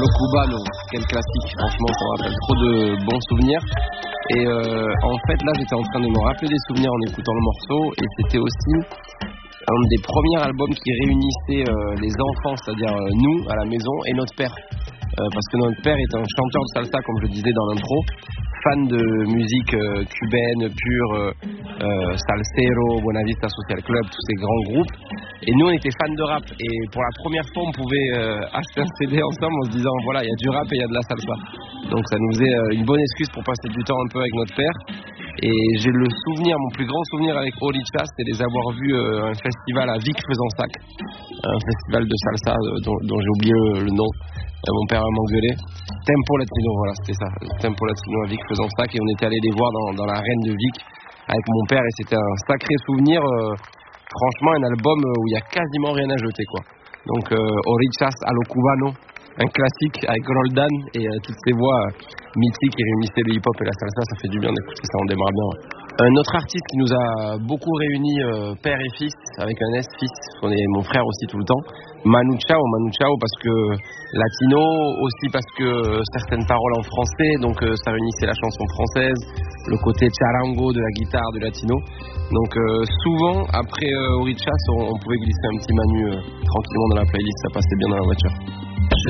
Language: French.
Lo Cubano, quel classique, franchement ça me rappelle trop de bons souvenirs. Et en fait là j'étais en train de me rappeler des souvenirs en écoutant le morceau, et c'était aussi un des premiers albums qui réunissait les enfants, c'est-à-dire nous à la maison, et notre père. Parce que notre père est un chanteur de salsa, comme je le disais dans l'intro, fan de musique cubaine pure, Salsero, Buenavista Social Club, tous ces grands groupes. Et nous on était fans de rap, et pour la première fois on pouvait acheter un CD ensemble en se disant voilà, il y a du rap et il y a de la salsa. Donc ça nous faisait une bonne excuse pour passer du temps un peu avec notre père. Et j'ai le souvenir, mon plus grand souvenir avec Oricha, c'était les avoir vus un festival à Vic-Fezensac, un festival de salsa dont j'ai oublié le nom. Mon père m'a engueulé. Tempo Latino, voilà, c'était ça. Tempo Latino à Vic-Fezensac, et on était allé les voir dans l'arène de Vic avec mon père, et c'était un sacré souvenir. Franchement, un album où il y a quasiment rien à jeter, quoi. Donc Orichas a Lo Cubano, un classique avec Roldan et toutes ces voix mythiques qui réunissaient le hip-hop et la salsa, ça fait du bien d'écouter ça, on démarre bien. Ouais. Un autre artiste qui nous a beaucoup réunis, père et fils, avec un S, fils, on est mon frère aussi tout le temps, Manu Chao, parce que latino, aussi parce que certaines paroles en français, donc ça réunissait la chanson française, le côté charango de la guitare du latino. Donc souvent, après Orichas, on pouvait glisser un petit Manu tranquillement dans la playlist, ça passait bien dans la voiture.